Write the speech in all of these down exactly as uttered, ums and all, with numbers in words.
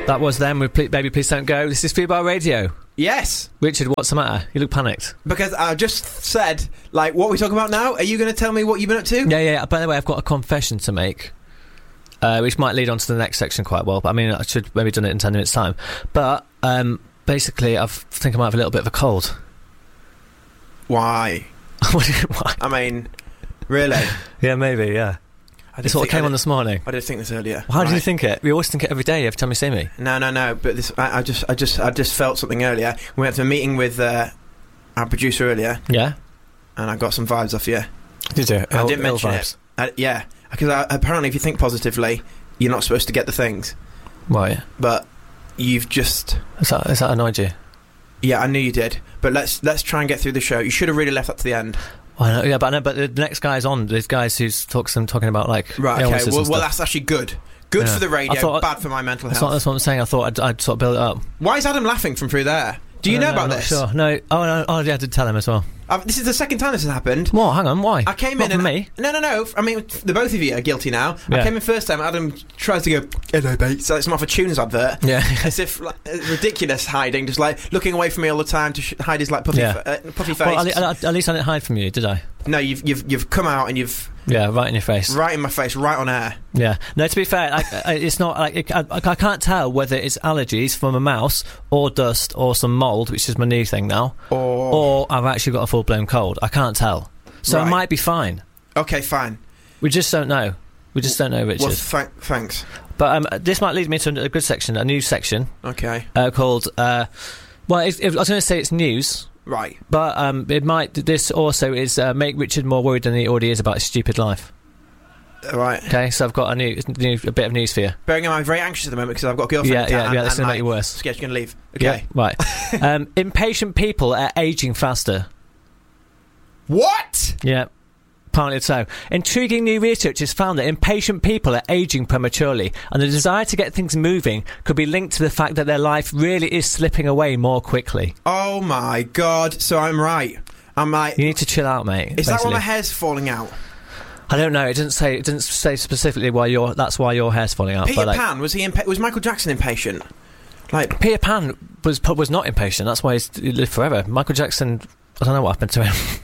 That was them with Ple- Baby Please Don't Go. This is Fubar Radio. Yes. Richard, what's the matter? You look panicked. Because I just said, like, what are we talking about now? Are you going to tell me what you've been up to? Yeah, yeah. By the way, I've got a confession to make, uh, which might lead on to the next section quite well. But I mean, I should maybe done it in ten minutes' time. But um, basically, I think I might have a little bit of a cold. Why? Why? I mean, really? Yeah, maybe, yeah. I It's what came on this morning. I did think this earlier. How right. did you think it? We always think it every day, every time you see me. No, no, no. But this, I, I just, I just, I just felt something earlier. We went to a meeting with uh, our producer earlier. Yeah. And I got some vibes off you. Did you? I Ill, didn't mention vibes. it. I, yeah, because I, apparently, if you think positively, you're not supposed to get the things. Right. But you've just. Has that, has that annoyed you? Yeah, I knew you did. But let's let's try and get through the show. You should have really left that to the end. Well, I know, yeah, but I know, but the next guy's on. There's guys who's talks them talking about like right. Okay. Well, well, that's actually good. Good yeah. for the radio. Thought, bad for my mental that's health. What, that's what I'm saying. I thought I'd, I'd sort of build it up. Why is Adam laughing from through there? Do you know, know about I'm not this? Sure. No. Oh no. Oh yeah. I did tell him as well. I've, this is the second time this has happened. What? Hang on. Why? I came Not in and me. No, no, no. I mean, the both of you are guilty now. Yeah. I came in first time. Adam tries to go, hello, mate. So it's off a tunes advert. Yeah. As if like, ridiculous hiding, just like looking away from me all the time to sh- hide his like puffy, Yeah. f- uh, puffy face. Well, at, at least I didn't hide from you, did I? No, you've you've you've come out and you've Yeah, right in your face. right in my face, right on air. Yeah. No, to be fair, I, I, it's not like it, I, I can't tell whether it's allergies from a mouse or dust or some mould, which is my new thing now, Or or I've actually got a full blown cold. I can't tell, so Right. I might be fine. okay, fine. We just don't know. We just don't know, Richard. Well, th- thanks. But um, this might lead me to a good section, a new section Okay, uh, called. Uh, well, it, it, I was going to say it's news. right. But um, it might. This also is uh, make Richard more worried than he already is about his stupid life. Uh, Right. Okay, so I've got a new, new a bit of news for you. Bearing in mind, I'm very anxious at the moment because I've got a girlfriend. Yeah, in town yeah, yeah. and, That's and going to make my you worse. Scared she's going to leave. Okay. Yeah, right. um, impatient people are aging faster. What? Yeah. Apparently so. Intriguing new research has found that impatient people are aging prematurely, and the desire to get things moving could be linked to the fact that their life really is slipping away more quickly. Oh my god! So I'm right. I'm like. You need to chill out, mate. Is basically. that why my hair's falling out? I don't know. It doesn't say. It doesn't say specifically why your. That's why your hair's falling out. Peter but like, Pan was he? Impa- was Michael Jackson impatient? Like Peter Pan was was not impatient. That's why he's, he lived forever. Michael Jackson. I don't know what happened to him.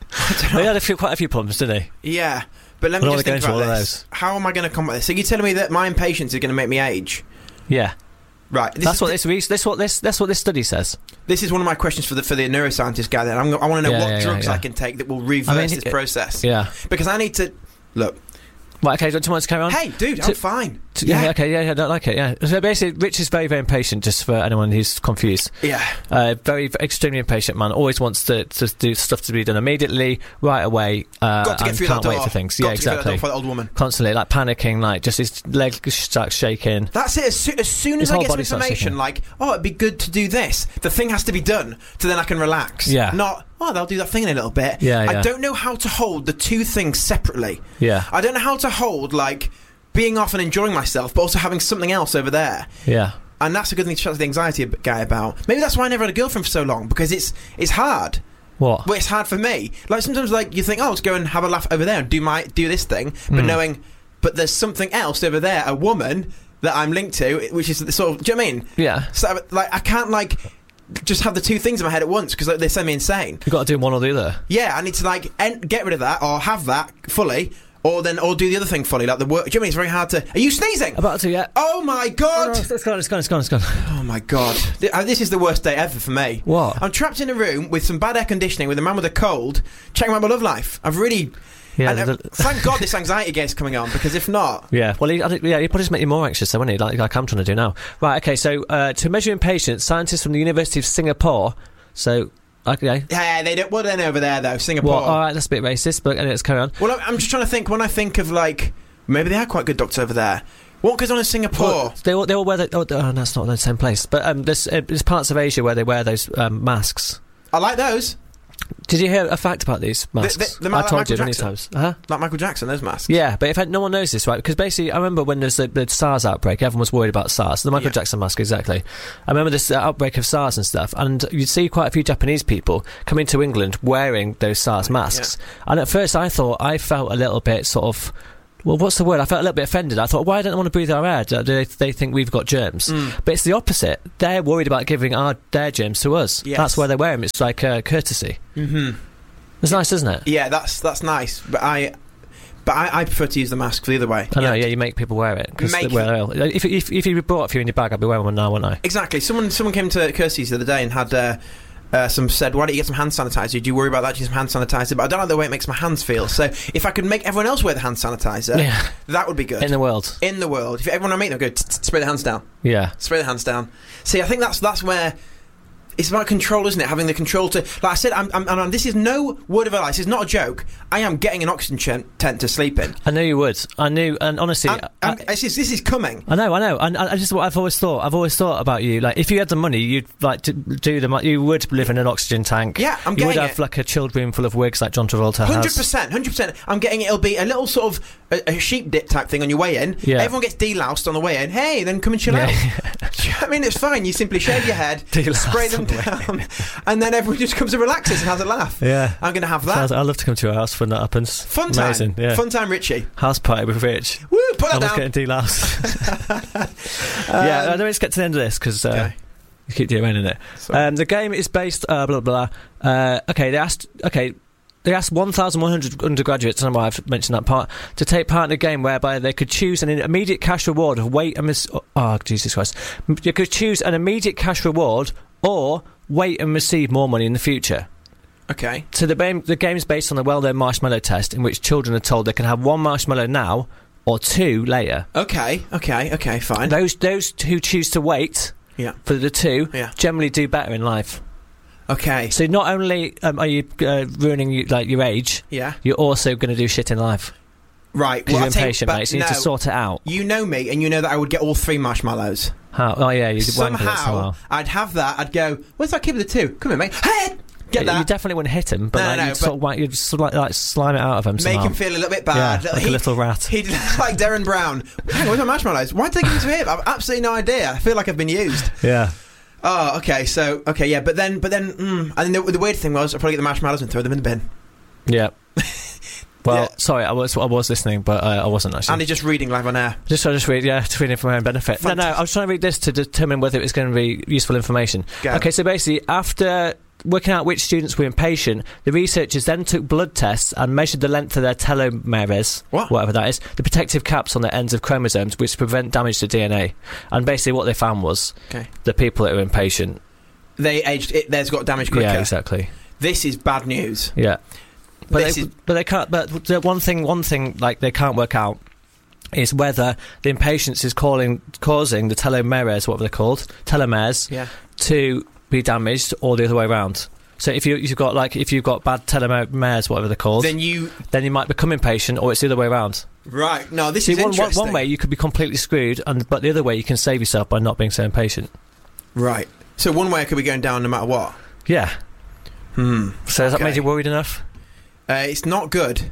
He had a few, quite a few problems, didn't he? yeah, but let me I don't just wanna think go into about all of this. those. How am I going to combat this? So you're telling me that my impatience is going to make me age? Yeah. Right. This That's is what the- this, re- this what this that's what this study says. This is one of my questions for the for the neuroscientist guy. Then I'm, I want to know Yeah, what yeah, drugs yeah, yeah. I can take that will reverse I mean, this it- process. Yeah. Because I need to look. Right. Okay. Do you want to carry on? Hey, dude, I'm To- fine. To- yeah, okay, yeah, yeah, I don't like it, yeah. So basically, Rich is very, very impatient, just for anyone who's confused. Yeah. Uh, very, extremely impatient man, always wants to, to do stuff to be done immediately, right away, uh, Got to get and through can't that door. wait for things. Got yeah, to get through that exactly. door for that old woman. Constantly, like, panicking, like, just his legs start shaking. That's it. As, soo- as soon His as I whole get some body starts information, shaking. like, oh, it'd be good to do this, the thing has to be done, so then I can relax. Yeah. Not, oh, they'll do that thing in a little bit. Yeah, I yeah. don't know how to hold the two things separately. Yeah, I don't know how to hold, like, being off and enjoying myself, but also having something else over there. yeah. And that's a good thing to chat to the anxiety guy about. Maybe that's why I never had a girlfriend for so long, because it's it's hard. What? Well, it's hard for me. Like, sometimes, like, you think, oh, let's go and have a laugh over there and do my do this thing, but Mm. knowing, but there's something else over there, a woman that I'm linked to, which is the sort of, do you know what I mean? Yeah. So, like, I can't, like, just have the two things in my head at once, because like, they send me insane. You've got to do one or the other. Yeah, I need to, like, en- get rid of that, or have that fully, or then, or do the other thing fully, like the work. Do you know what I mean? It's very hard to... Are you sneezing? About to, yeah. Oh, my God! Oh, no, it's gone, it's gone, it's gone, it's gone. Oh my god. Th- uh, This is the worst day ever for me. What? I'm trapped in a room with some bad air conditioning with a man with a cold, checking out my love life. I've really... Yeah, and, uh, the- thank God this anxiety game's coming on, because if not... Yeah, well, he, I think- yeah, he probably just make you more anxious, though, wouldn't he? Like, like I'm trying to do now. Right, okay, so uh, to measure impatience, scientists from the University of Singapore, so, okay. Yeah, they don't... What are they over there, though? Singapore. Well, alright, that's a bit racist, but anyway, let's carry on. Well, I'm- I'm just trying to think, when I think of, like... Maybe they are quite good doctors over there. What goes on in Singapore? Well, they all, they all wear the, oh, oh, that's not the same place, but um, there's, uh, there's parts of Asia where they wear those um, masks. I like those. Did you hear a fact about these masks? the- the ma- I like told Michael you many Jackson? times. Huh? Like Michael Jackson, those masks. Yeah, but if no one knows this, right? Because basically, I remember when there's the, the SARS outbreak, everyone was worried about SARS. The Michael Yeah. Jackson mask, exactly. I remember this uh, outbreak of SARS and stuff, and you'd see quite a few Japanese people coming to England wearing those SARS masks. And at first, I thought I felt a little bit sort of well, what's the word? I felt a little bit offended. I thought, why don't they want to breathe our air? Do they, they think we've got germs? Mm. But it's the opposite. They're worried about giving our their germs to us. Yes. That's why they wear them. It's like uh, courtesy. Mm-hmm. It's nice, isn't it? Yeah, that's that's nice. But I, but I, I prefer to use the mask the other way. I know. Yeah, Yeah, you make people wear it because Make- we're ill. If, if if you brought a few in your bag, I'd be wearing one now, wouldn't I? exactly. Someone someone came to Kirsty's the other day and had. Uh, Uh, some said, why don't you get some hand sanitizer? Do you worry about that? Do you some hand sanitizer? But I don't like the way it makes my hands feel. So if I could make everyone else wear the hand sanitizer, Yeah. that would be good. In the world. In the world. If everyone I meet, they'll go, "Tsk, tsk, spray the hands down. Yeah. Spray the hands down. See, I think that's that's where... It's about control, isn't it? Having the control to... Like I said, I'm, I'm, I'm, this is no word of advice. It's not a joke. I am getting an oxygen ch- tent to sleep in. I knew you would. I knew, and honestly... I'm, I'm, I, this, is, this is coming. I know, I know, and I, I just what I've always thought. I've always thought about you. Like, if you had the money, you'd like to do the. You would live in an oxygen tank. Yeah, I'm You would getting have it. like a chilled room full of wigs, like John Travolta has. one hundred percent, one hundred percent. I'm getting it. It'll be a little sort of a, a sheep dip type thing on your way in. Yeah. Everyone gets deloused on the way in. Hey, then come and chill Yeah. out. Do you know what I mean, it's fine. You simply shave your head, Deloused spray them on the down, and then everyone just comes and relaxes and has a laugh. Yeah, I'm going to have that. Sounds- I'd love to come to your house when that happens. Fun time. Amazing. Yeah. Fun time, Richie. House party with Rich. Woo, put I that was down. getting deloused. yeah, I don't let's get to the end of this because uh, Okay. you keep doing it. Sorry. Um, the game is based. Uh, blah blah. blah. Uh, okay, they asked. Okay. They asked one thousand one hundred undergraduates, I don't know why I've mentioned that part, to take part in a game whereby they could choose an immediate cash reward of wait and mis- oh Jesus Christ, you could choose an immediate cash reward or wait and receive more money in the future. Okay. So the game, the game is based on the well-known marshmallow test, in which children are told they can have one marshmallow now or two later. Okay. Okay. Okay. Fine. Those those who choose to wait Yeah. for the two Yeah. generally do better in life. Okay. So not only um, are you uh, ruining you, like your age, Yeah. you're also going to do shit in life. Right. Because Well, you're I'll tell you- impatient, but mate, so you need no, to sort it out. You know me, and you know that I would get all three marshmallows. How? Oh, yeah, you wangle it Somehow, somehow. I'd have that. I'd go, where's that kid with the two? Come here, mate. Head! Get Yeah, that. you definitely wouldn't hit him, but No, like, no, you'd, but- sort of, like, you'd sort of like, like slime it out of him Make somehow. him feel a little bit Yeah, bad. like a He- little rat. He'd like Darren Brown. Hang on, where's my marshmallows? Why did they give them to him? I've absolutely no idea. I feel like I've been used. Yeah. Oh, okay. So, okay, yeah, but then, but then, mm, and then the, the weird thing was, I'd probably get the marshmallows and throw them in the bin. Yeah. Well, Yeah. sorry, I was I was listening, but uh, I wasn't actually. And he's just reading live on air. Just I just read, yeah, to read it for my own benefit. No, no, Fantastic. I was trying to read this to determine whether it was going to be useful information. Go. Okay, so basically, after working out which students were impatient, the researchers then took blood tests and measured the length of their telomeres, What? whatever that is, the protective caps on the ends of chromosomes, which prevent damage to D N A. And basically, what they found was Okay. the people that were impatient. They aged. It, theirs got damaged quicker. Yeah, exactly. This is bad news. Yeah, but This they, is- but they can't. But the one thing, one thing, like they can't work out is whether the impatience is calling, causing the telomeres, whatever they're called, telomeres, Yeah. to be damaged, or the other way around. So if you, you've got like if you've got bad telomeres, whatever they're called, Then you. then you might become impatient, or it's the other way around. Right. No, this See, is one, one, interesting. one way you could be completely screwed, and but the other way you can save yourself by not being so impatient. Right. So one way I could be going down no matter what. Yeah. Hmm. So has that Okay. made you worried enough? Uh, it's not good.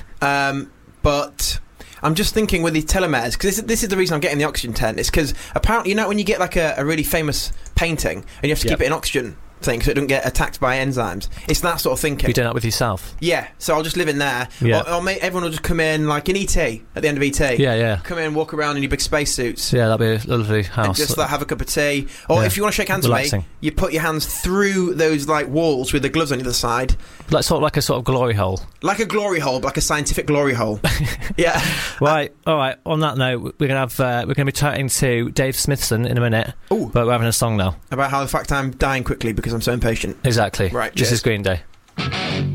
um, but I'm just thinking with these telomeres, because this, this is the reason I'm getting the oxygen tent. It's because apparently, you know, when you get like a, a really famous painting and you have to Yep. keep it in oxygen thing so it doesn't get attacked by enzymes. It's that sort of thinking. You're doing that with yourself. Yeah, so I'll just live in there. Yeah. Or, or may, everyone will just come in like in E T at the end of E T. Yeah, yeah. Come in, walk around in your big spacesuits. Yeah, that'd be a lovely And house. just like have a cup of tea, or Yeah. if you want to shake hands Relaxing. with me, you put your hands through those like walls with the gloves on either side, like sort of like a sort of glory hole. like a glory hole, but like a scientific glory hole. Yeah, Right. All right. On that note, we're gonna have uh, we're gonna be chatting to Dave Smithson in a minute. Ooh. But we're having a song now. About how the fact I'm dying quickly because I'm so impatient. Exactly. Right, This cheers. is Green Day.